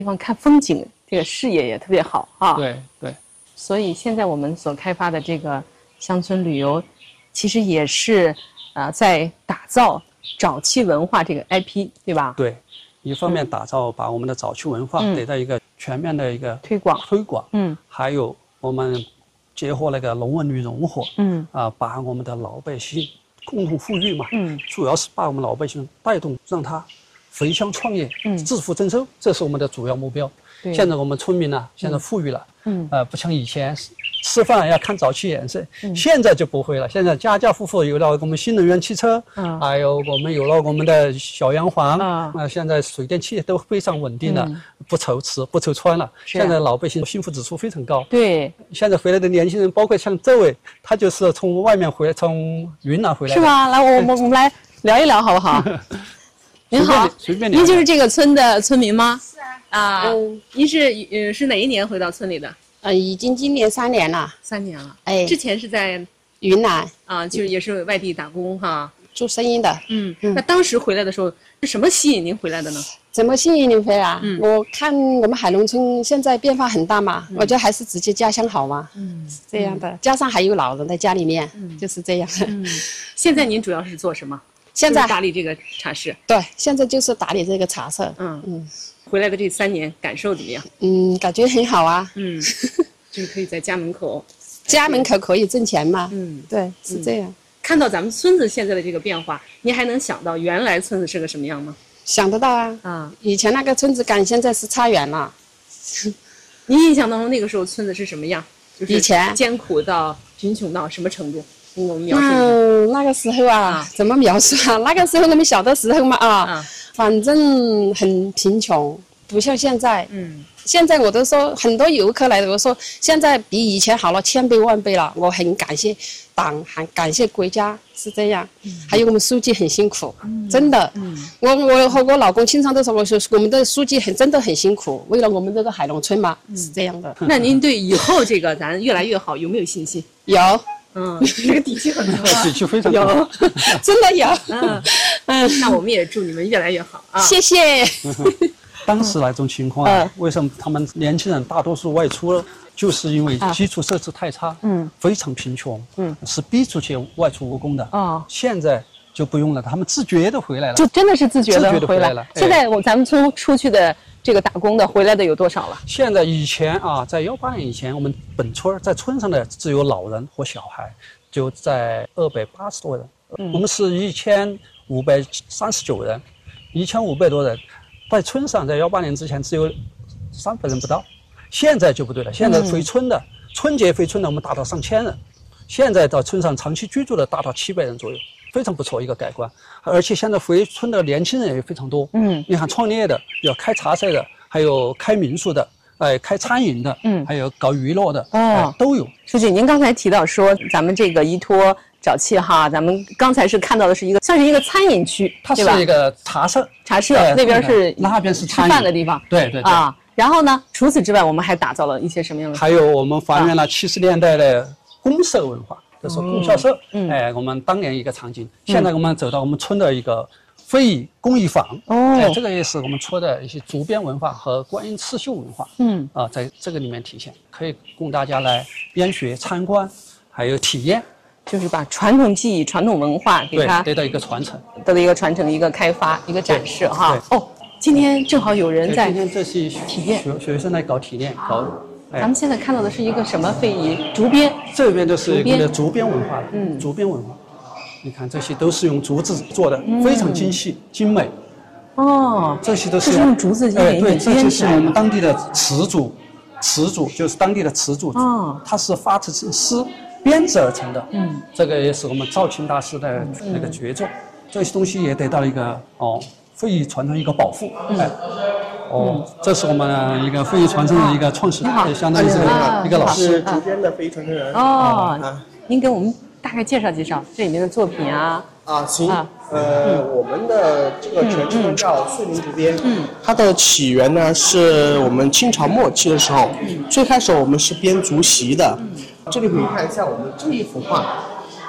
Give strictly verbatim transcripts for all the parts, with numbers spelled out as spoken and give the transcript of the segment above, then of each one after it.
地方看风景，这个视野也特别好啊。 对对。 所以现在我们所开发的这个乡村旅游，其实也是啊、呃、在打造早期文化这个 I P， 对吧？ 对，一方面打造、嗯、把我们的早期文化得到一个全面的一个推广推广， 嗯， 还有我们结合那个农文旅融合， 嗯啊、呃，把我们的老百姓共同富裕嘛， 嗯， 主要是把我们老百姓带动，让他回乡创业， 嗯， 致富增收，这是我们的主要目标。现在我们村民呢，现在富裕了， 嗯， 呃，不像以前吃饭要看早期颜色， 嗯， 现在就不会了。现在家家户户有了我们新能源汽车，嗯，还有我们有了我们的小洋房，啊、呃，现在水电气都非常稳定了，嗯、不愁吃不愁穿了。现在老百姓幸福指数非常高。 对， 现在回来的年轻人，包括像这位，他就是从外面回来，从云南回来的。 是吗？来，我我我们来聊一聊好不好？您好， 随便聊。 您就是这个村的村民吗？ 是啊。 啊，嗯，您是呃是哪一年回到村里的？ 呃，已经今年三年了。 三年了。 哎， 之前是在云南啊，就是也是外地打工哈， 做生意的。 嗯嗯。那当时回来的时候，是什么吸引您回来的呢？ 怎么吸引您回来？ 嗯， 我看我们海农村现在变化很大嘛，嗯、我觉得还是直接家乡好嘛。 嗯， 是这样的，嗯、加上还有老人在家里面，嗯、就是这样。 嗯，现在您主要是做什么？ 现在打理这个茶室。 对，现在就是打理这个茶社。 嗯嗯，回来的这三年感受怎么样？ 嗯，感觉很好啊。 嗯，就是可以在家门口， 家门口可以挣钱嘛。 嗯， 对，是这样、嗯。 看到咱们村子现在的这个变化，您还能想到原来村子是个什么样吗？ 想得到啊。 啊， 以前那个村子感现在是差远了。 您印象当中那个时候村子是什么样？就是以前艰苦到贫穷到什么程度？跟我们描述一下。 嗯，那个时候啊，啊怎么描述啊？那个时候我们小的时候嘛啊，啊反正很贫穷，不像现在。嗯，现在我都说很多游客来的，我说现在比以前好了千倍万倍了。我很感谢党，很感谢国家，是这样。嗯、还有我们书记很辛苦，嗯、真的。嗯，我我和我老公经常都说，我说我们的书记很真的很辛苦，为了我们这个海农村嘛，嗯、是这样的。 那您对以后这个咱越来越好有没有信心？ 有。 嗯，这个底气很高， 底气非常高，有，真的有。 嗯嗯，那我们也祝你们越来越好啊！ 谢谢。 当时那种情况啊，嗯、为什么他们年轻人大多数外出，就是因为基础设施太差，嗯，非常贫穷，嗯，是逼出去外出务工的。哦，现在就不用了，他们自觉的回来了， 就真的是自觉的回来了。 现在我咱们村出去的。这个打工的回来的有多少了？ 现在以前啊，在幺八年以前，我们本村在村上的只有老人和小孩，就在二百八十多人。嗯、我们是一千五百三十九人，一千五百多人，在村上在幺八年之前只有三百人不到，现在就不对了。现在回村的、嗯、春节回村的我们达到上千人，现在到村上长期居住的达到七百人左右。非常不错一个改观，而且现在回村的年轻人也非常多。嗯，你看创业的，有开茶社的，还有开民宿的，哎，开餐饮的，嗯，还有搞娱乐的，哦、哎，都有。 书记，您刚才提到说，咱们这个依托早期哈，咱们刚才是看到的是一个算是一个餐饮区， 它是一个茶社， 茶社、哎、那边是那边是吃饭的地方。 对对对。 啊，然后呢，除此之外，我们还打造了一些什么样的？ 还有我们还原了七十年代的公社文化。这是供销社，嗯、哎，我们当年一个场景。现在我们走到我们村的一个非遗工艺坊，哦、哎，这个也是我们村的一些竹编文化和观音刺绣文化，嗯，啊，在这个里面体现，可以供大家来边学参观，还有体验， 就是把传统技艺、传统文化给它得到一个传承， 得到一个传承、一个开发、一个展示哈。哦，今天正好有人在今天这是体验， 学学生来搞体验，搞。 咱们现在看到的是一个什么非遗？竹编。 这边就是一个竹编文化了。嗯，竹编文化，你看这些都是用竹子做的，嗯、非常精细精美。 哦， 这些都是用竹子一点一点编起来。对，这就是我们当地的瓷竹，瓷竹就是当地的瓷竹子。哦，它是发成丝编织而成的。嗯，这个也是我们赵琴大师的那个绝作。嗯、这些东西也得到了一个哦非遗传承一个保护。嗯。哎哦，这是我们一个非遗传承的一个创始人，也相当于是一个老师， 竹编的非遗传承人。 哦，您给我们大概介绍介绍这里面的作品啊。 啊，行。呃，我们的这个全称叫岁林竹编。嗯。它的起源呢，是我们清朝末期的时候，最开始我们是编竹席的。这里可以看一下我们这一幅画，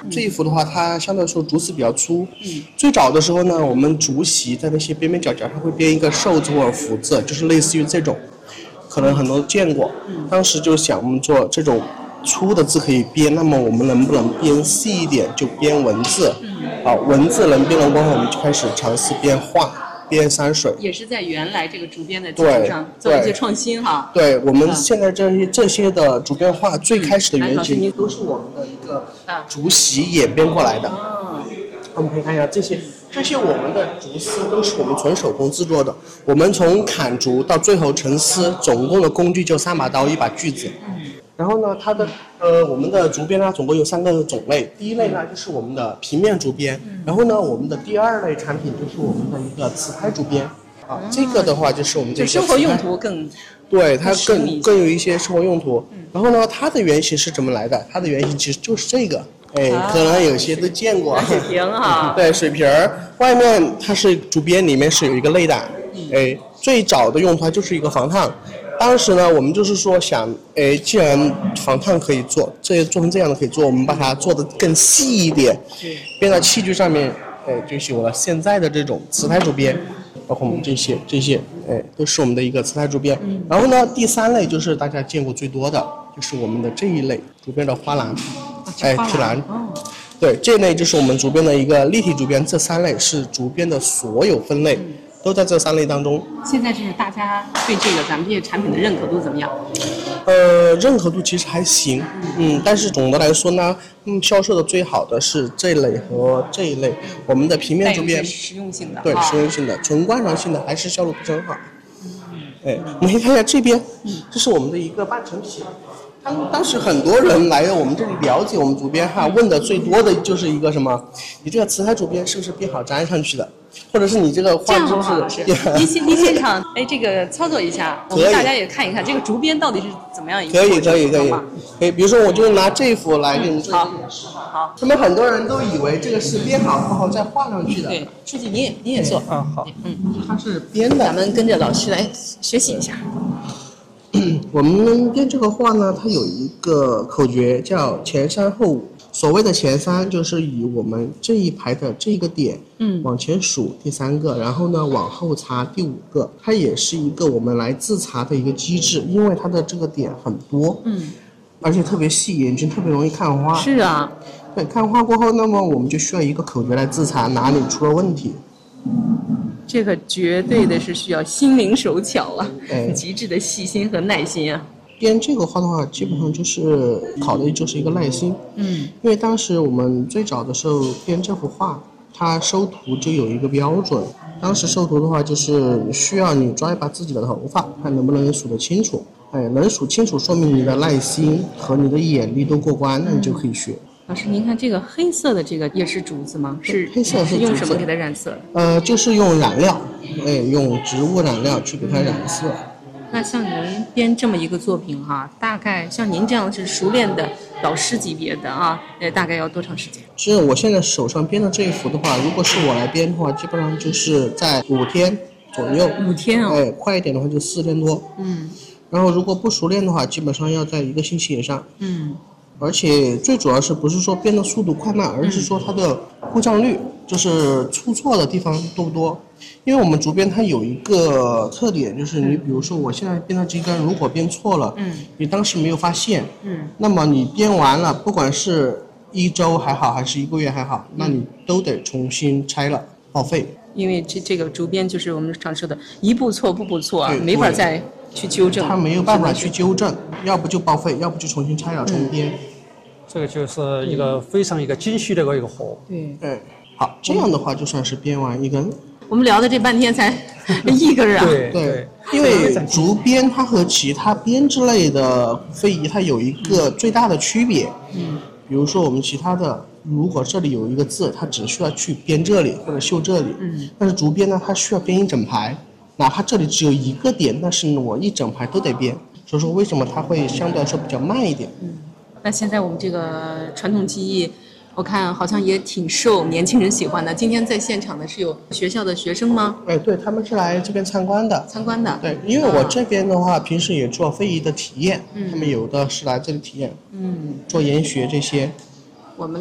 这一幅的话，它相对来说竹子比较粗。嗯，最早的时候呢，我们竹席在那些边边角角上会编一个寿字或者福字，就是类似于这种，可能很多都见过。嗯，当时就想我们做这种粗的字可以编，那么我们能不能编细一点，就编文字。嗯，好，文字能编了过后，我们就开始尝试编画。编山水也是在原来这个竹编的基础上做一些创新哈。对， 我们现在这些这些的竹编画最开始的原型都是我们的一个竹席演变过来的。嗯，我们可以看一下这些，这些我们的竹丝都是我们纯手工制作的。我们从砍竹到最后成丝，总共的工具就三把刀一把锯子。嗯。然后呢，它的呃，我们的竹编呢，总共有三个种类。第一类呢，就是我们的平面竹编。嗯、然后呢，我们的第二类产品就是我们的一个瓷胎竹编。啊，嗯、这个的话就是我们这个生活用途更。 对，它更更有一些生活用途。嗯、然后呢，它的原型是怎么来的？它的原型其实就是这个。哎，啊、可能有些都见过。 水瓶哈。 对，水瓶儿外面它是竹编，里面是有一个内胆。嗯、哎，最早的用途就是一个防烫。当时呢，我们就是说想，哎，既然防烫可以做，这做成这样的可以做，我们把它做得更细一点，编到器具上面，哎，就有了现在的这种瓷胎竹编，包括我们这些这些，哎，都是我们的一个瓷胎竹编。嗯、然后呢，第三类就是大家见过最多的，就是我们的这一类竹编的花篮，哎，提篮。哦、对，这一类就是我们竹编的一个立体竹编，这三类是竹编的所有分类。嗯，都在这三类当中。 现在是大家对这个咱们这些产品的认可度怎么样？ 呃，认可度其实还行，嗯，但是总的来说呢，嗯，销售的最好的是这一类和这一类。我们的平面竹编实用性的， 对，实用性的，纯观赏性的还是销路不是很好。嗯，哎，我们可以看一下这边，这是我们的一个半成品。当当时很多人来我们这里了解我们竹编哈，问的最多的就是一个什么？你这个瓷胎竹编是不是编好粘上去的？或者是你这个画是不是？ 您现您现场哎，这个操作一下，我们大家也看一看这个竹编到底是怎么样一个。 可以可以可以可以，比如说我就拿这幅来给你们做一个示范。好，他们很多人都以为这个是编好然后再画上去的。 对，书记你也你也做。 啊好。 嗯，它是编的。 咱们跟着老师来学习一下。 我们编这个画呢，它有一个口诀叫前三后五。所谓的前三就是以我们这一排的这个点，嗯，往前数第三个，然后呢往后查第五个。它也是一个我们来自查的一个机制，因为它的这个点很多，嗯，而且特别细，眼睛特别容易看花。 是啊， 对，看花过后，那么我们就需要一个口诀来自查哪里出了问题。 这个绝对的是需要心灵手巧啊，哎、极致的细心和耐心啊。 编这个画的话，基本上就是考虑就是一个耐心。嗯，因为当时我们最早的时候编这幅画，它收图就有一个标准。当时收图的话，就是需要你抓一把自己的头发，看能不能数得清楚。哎，能数清楚，说明你的耐心和你的眼力都过关，那你就可以学。 老师，您看这个黑色的这个也是竹子吗？是黑色是用什么给它染色？ 呃，就是用染料，哎，用植物染料去给它染色。 那像您编这么一个作品哈，大概像您这样是熟练的老师级别的啊，呃，大概要多长时间？ 是我现在手上编的这一幅的话，如果是我来编的话，基本上就是在五天左右。 五天啊？ 哎，快一点的话就四天多。嗯。然后如果不熟练的话，基本上要在一个星期以上。嗯。而且最主要是不是说编的速度快慢，而是说它的故障率，就是出错的地方多不多。因为我们竹编它有一个特点，就是你比如说我现在编的这根如果编错了，嗯，你当时没有发现，嗯，那么你编完了，不管是一周还好还是一个月还好，那你都得重新拆了，报废。 因为这这个竹编就是我们常说的一步错步步错啊，没法再去纠正。 它没有办法去纠正，要不就报废，要不就重新拆了重编。 嗯，这个就是一个非常一个精细的一个活。 对， 对，好，这样的话就算是编完一根。 我们聊的这半天才一根啊。 对对，因为竹编它和其他编织类的非遗它有一个最大的区别。嗯，比如说我们其他的，如果这里有一个字，它只需要去编这里或者绣这里。嗯，但是竹编呢，它需要编一整排，哪怕这里只有一个点，但是我一整排都得编。所以说为什么它会相对来说比较慢一点？嗯。 那现在我们这个传统技艺，我看好像也挺受年轻人喜欢的。今天在现场的是有学校的学生吗？ 哎，对，他们是来这边参观的。 参观的。 对，因为我这边的话，平时也做非遗的体验，嗯，他们有的是来这里体验，嗯，做研学这些。 我们来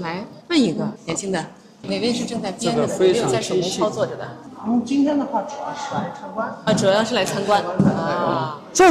换一个年轻的，哪位是正在编的呢？没有在手工操作着的。 嗯，今天的话主要是来参观啊，主要是来参观啊。 这